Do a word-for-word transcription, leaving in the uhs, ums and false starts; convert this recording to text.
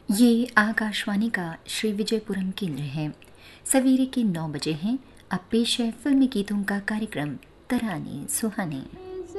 ये आकाशवाणी का श्री विजयपुरम केंद्र है। सवेरे के नौ बजे हैं। अब पेश है फिल्मी गीतों का कार्यक्रम तराने सुहाने।